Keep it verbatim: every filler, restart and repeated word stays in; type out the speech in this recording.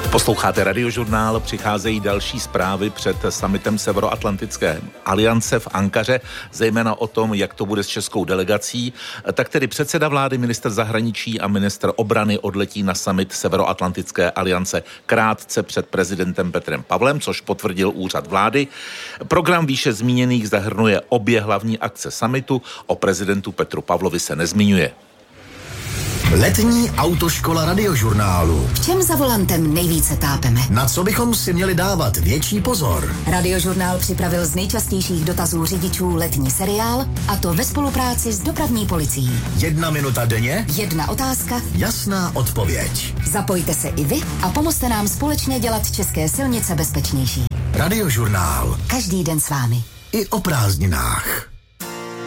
Posloucháte Radiožurnál, přicházejí další zprávy před summitem Severoatlantické aliance v Ankaře, zejména o tom, jak to bude s českou delegací. Tak tedy předseda vlády, ministr zahraničí a ministr obrany odletí na summit Severoatlantické aliance krátce před prezidentem Petrem Pavlem, což potvrdil úřad vlády. Program výše zmíněných zahrnuje obě hlavní akce summitu, o prezidentu Petru Pavlovi se nezmiňuje. Letní autoškola Radiožurnálu. V čem za volantem nejvíce tápeme? Na co bychom si měli dávat větší pozor? Radiožurnál připravil z nejčastějších dotazů řidičů letní seriál, a to ve spolupráci s dopravní policií. Jedna minuta denně? Jedna otázka? Jasná odpověď. Zapojte se i vy a pomozte nám společně dělat české silnice bezpečnější. Radiožurnál. Každý den s vámi. I o prázdninách.